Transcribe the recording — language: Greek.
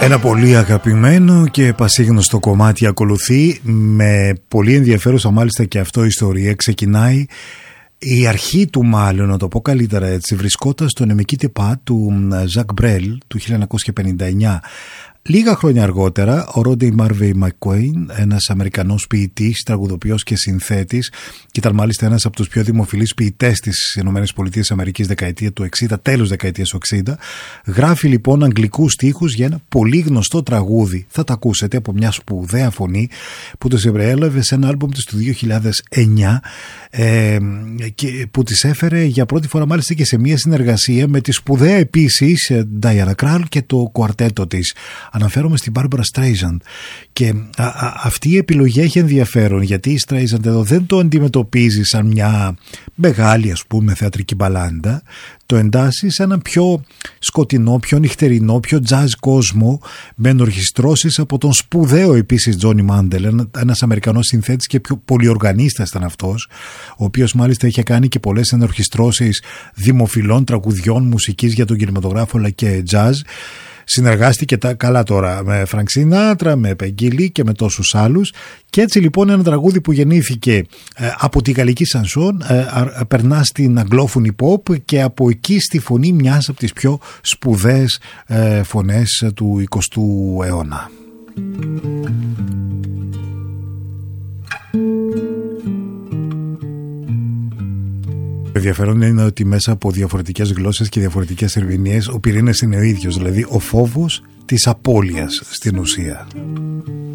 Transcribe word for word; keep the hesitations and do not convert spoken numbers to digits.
Ένα πολύ αγαπημένο και πασίγνωστο κομμάτι ακολουθεί, με πολύ ενδιαφέρουσα μάλιστα και αυτό ιστορία. Ξεκινάει η αρχή του, μάλλον να το πω καλύτερα έτσι, βρισκόταν στο Νεμική Πα του Ζακ Μπρέλ του χίλια εννιακόσια πενήντα εννιά. Λίγα χρόνια αργότερα, ο Ρόντι Μάρβεϊ Μακκουέιν, ένας Αμερικανός ποιητής, τραγουδοποιός και συνθέτης, και ήταν μάλιστα ένας από τους πιο δημοφιλείς ποιητές της ΗΠΑ δεκαετία του εξήντα, τέλος δεκαετίας του εξήντα, γράφει λοιπόν αγγλικούς στίχους για ένα πολύ γνωστό τραγούδι. Θα τα ακούσετε από μια σπουδαία φωνή που το συμπεριέλαβε σε ένα άλμπουμ της του δύο χιλιάδες εννιά, ε, και που τις έφερε για πρώτη φορά μάλιστα και σε μια συνεργασία με τη σπουδαία επίσης Diana Krall και το κουαρτέτο της. Αναφέρομαι στην Barbara Streisand, και α, α, αυτή η επιλογή έχει ενδιαφέρον, γιατί η Streisand εδώ δεν το αντιμετωπίζει σαν μια μεγάλη, ας πούμε, θεατρική μπαλάντα, το εντάσσει σε ένα πιο σκοτεινό, πιο νυχτερινό, πιο jazz κόσμο, με ενορχιστρώσεις από τον σπουδαίο επίσης Τζόνι Μάντελ, ένας Αμερικανός συνθέτης και πιο πολυοργανίστας ήταν αυτός, ο οποίος μάλιστα είχε κάνει και πολλές ενορχιστρώσεις δημοφιλών τραγουδιών μουσικής για τον κινηματογράφο αλλά και jazz. Συνεργάστηκε τα καλά τώρα με Φρανκ Σινάτρα, με Πεγγίλη και με τόσους άλλους, και έτσι λοιπόν ένα τραγούδι που γεννήθηκε ε, από τη γαλλική σανσόν ε, ε, περνά στην αγγλόφωνη pop, και από εκεί στη φωνή μιας από τις πιο σπουδαίες ε, φωνές του εικοστού αιώνα. Ενδιαφέρον είναι ότι μέσα από διαφορετικές γλώσσες και διαφορετικές ερμηνείες ο πυρήνας είναι ο ίδιος, δηλαδή ο φόβος της απώλειας στην ουσία.